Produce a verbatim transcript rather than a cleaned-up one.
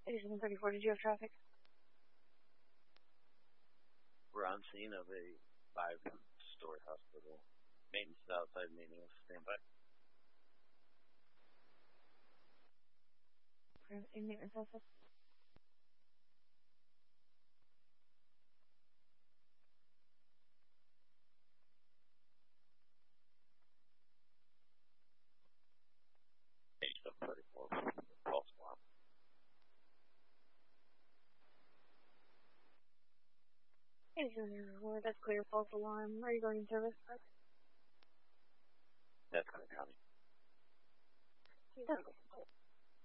eighty-seven thirty-four, did you have traffic? We're on scene of a five-story hospital. Maintenance is outside, maintenance, stand by. In maintenance outside. eighty-seven thirty-four, false alarm. eighty-seven thirty-four, that's clear, false alarm. Are you going in service? That's Clinton County. Okay.